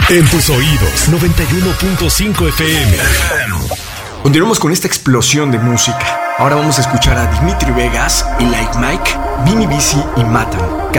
En tus oídos, 91.5 FM. Continuamos con esta explosión de música. Ahora vamos a escuchar a Dimitri Vegas y Like Mike, Vini Vici y Matan,